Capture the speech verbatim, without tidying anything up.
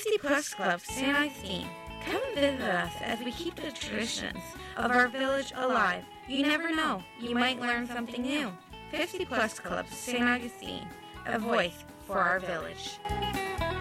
fifty Plus Club Saint Augustine. Come visit us as we keep the traditions of our village alive. You never know, you might learn something new. fifty Plus Club Saint Augustine, a voice for our village.